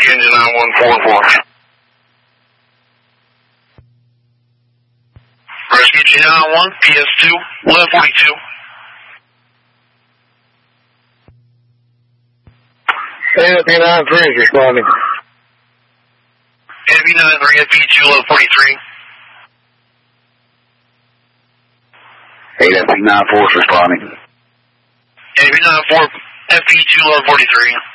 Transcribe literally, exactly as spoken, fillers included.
Rescue Engine nine one four four. Rescue Engine nine one, P S two, eleven forty-two. F B nine three is responding. F B nine three, F B two, eleven forty-three. eight F B nine four is responding. F B nine four, F B two, eleven forty-three.